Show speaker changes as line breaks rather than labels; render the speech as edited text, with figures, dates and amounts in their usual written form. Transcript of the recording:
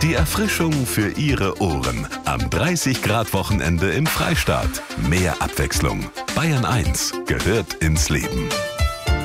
Die Erfrischung für Ihre Ohren. Am 30-Grad-Wochenende im Freistaat. Mehr Abwechslung. Bayern 1 gehört ins Leben.